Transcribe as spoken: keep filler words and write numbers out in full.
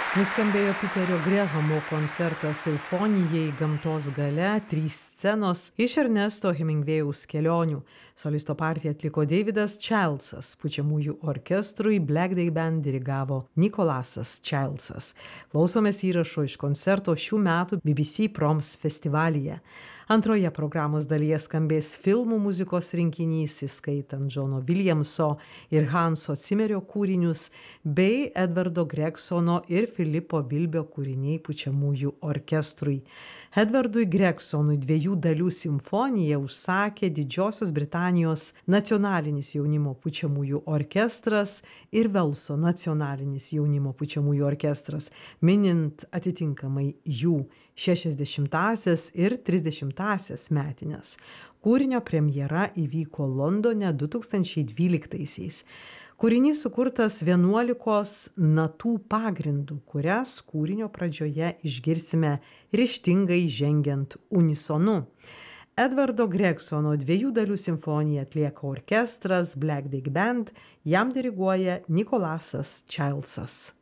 Nuskambėjo Piterio Grehamo koncertas Simfonijai gamtos gale, trys scenos iš Ernesto Hemingvėjaus kelionių. Solisto partiją atliko Davidas Childsas, pučiamųjų orkestrui Black Day Band dirigavo Nikolasas Childsas. Klausomės įrašo iš koncerto šių metų B B C Proms festivalyje. Antroje programos dalyje skambės filmų muzikos rinkinys, įskaitant Džono Williamso ir Hanso Cimerio kūrinius, bei Edvardo Gregsono ir Filipo Vilbio kūriniai pučiamųjų orkestrui. Edvardui Gregsonui dviejų dalių simfoniją užsakė Didžiosios Britanijos nacionalinis jaunimo pučiamųjų orkestras ir Velso nacionalinis jaunimo pučiamųjų orkestras, minint atitinkamai jų šešiasdešimtąsias ir trisdešimtąsias metines. Kūrinio premjera įvyko Londone du tūkstančiai dvyliktaisiais. Kūrinys sukurtas vienuolikos natų pagrindų, kurias kūrinio pradžioje išgirsime ryžtingai žengiant unisonu. Edvardo Gregsono dviejų dalių simfoniją atlieka orkestras Black Day Band, jam diriguoja Nikolasas Childsas.